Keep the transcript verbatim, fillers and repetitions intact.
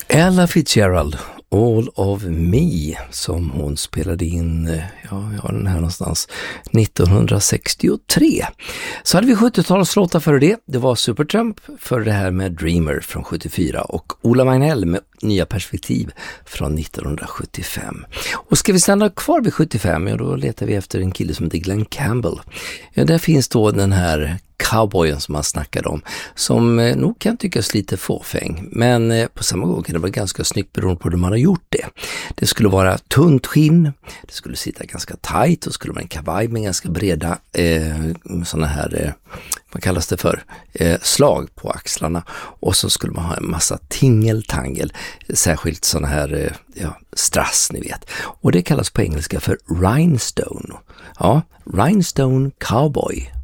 Ella Fitzgerald, All of Me, som hon spelade in, ja, jag har den här någonstans, nittonhundrasextiotre. Så hade vi sjuttiotalslåtar före det. Det var Supertramp för det här med Dreamer från sjuttiofyra och Ola Magnell med Nya perspektiv från nittonhundrasjuttiofem. Och ska vi stanna kvar vid sjuttiofem, ja, då letar vi efter en kille som heter Glenn Campbell. Ja, där finns då den här cowboyen som man snackade om, som eh, nog kan tyckas lite fåfäng, men eh, på samma gång kan det vara ganska snyggt beroende på hur man har gjort det. Det skulle vara tunt skinn, det skulle sitta ganska tajt och skulle vara en kavaj med ganska breda eh, såna här, eh, vad kallas det för, eh, slag på axlarna, och så skulle man ha en massa tingeltangel, särskilt såna här eh, ja, strass, ni vet. Och det kallas på engelska för rhinestone. Ja, rhinestone cowboy.